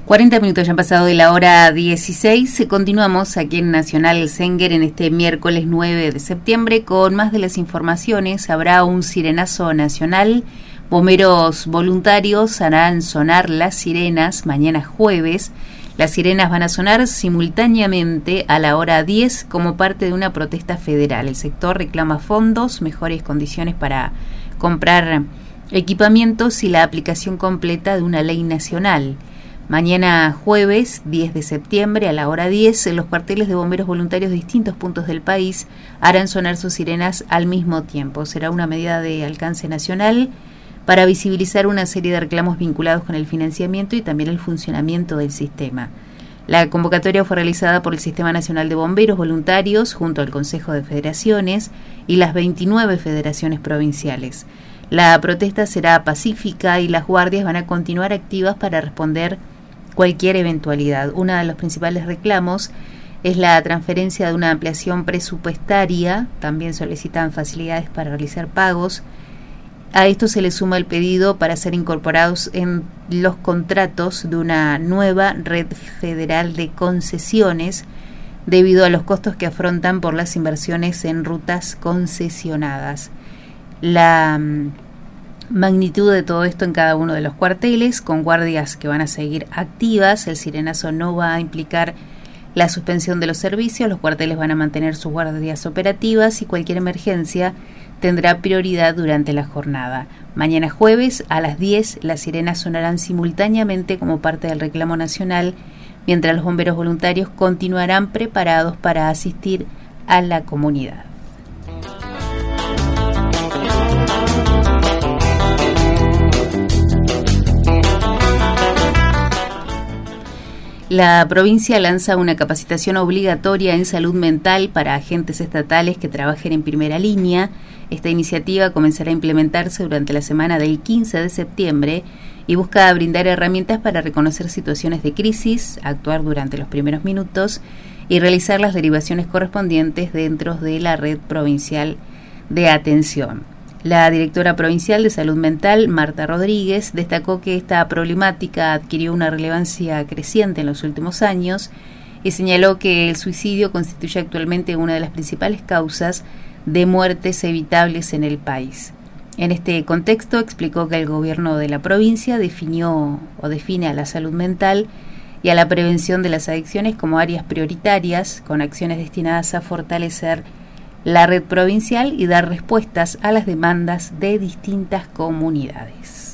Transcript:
40 minutos ya han pasado de la hora 16. Continuamos aquí en Nacional Senguer en este miércoles 9 de septiembre con más de las informaciones. Habrá un sirenazo nacional. Bomberos voluntarios harán sonar las sirenas mañana jueves. Las sirenas van a sonar simultáneamente a la hora 10 como parte de una protesta federal. El sector reclama fondos, mejores condiciones para comprar equipamientos y la aplicación completa de una ley nacional. Mañana jueves 10 de septiembre a la hora 10, los cuarteles de bomberos voluntarios de distintos puntos del país harán sonar sus sirenas al mismo tiempo. Será una medida de alcance nacional para visibilizar una serie de reclamos vinculados con el financiamiento y también el funcionamiento del sistema. La convocatoria fue realizada por el Sistema Nacional de Bomberos Voluntarios junto al Consejo de Federaciones y las 29 federaciones provinciales. La protesta será pacífica y las guardias van a continuar activas para responder cualquier eventualidad. Uno de los principales reclamos es la transferencia de una ampliación presupuestaria. También solicitan facilidades para realizar pagos. A esto se le suma el pedido para ser incorporados en los contratos de una nueva red federal de concesiones debido a los costos que afrontan por las inversiones en rutas concesionadas. La magnitud de todo esto en cada uno de los cuarteles, con guardias que van a seguir activas. El sirenazo no va a implicar la suspensión de los servicios, los cuarteles van a mantener sus guardias operativas y cualquier emergencia tendrá prioridad durante la jornada. Mañana jueves a las 10 las sirenas sonarán simultáneamente como parte del reclamo nacional, mientras los bomberos voluntarios continuarán preparados para asistir a la comunidad. La provincia lanza una capacitación obligatoria en salud mental para agentes estatales que trabajen en primera línea. Esta iniciativa comenzará a implementarse durante la semana del 15 de septiembre y busca brindar herramientas para reconocer situaciones de crisis, actuar durante los primeros minutos y realizar las derivaciones correspondientes dentro de la red provincial de atención. La directora provincial de Salud Mental, Marta Rodríguez, destacó que esta problemática adquirió una relevancia creciente en los últimos años y señaló que el suicidio constituye actualmente una de las principales causas de muertes evitables en el país. En este contexto, explicó que el gobierno de la provincia define a la salud mental y a la prevención de las adicciones como áreas prioritarias, con acciones destinadas a fortalecer la red provincial y dar respuestas a las demandas de distintas comunidades.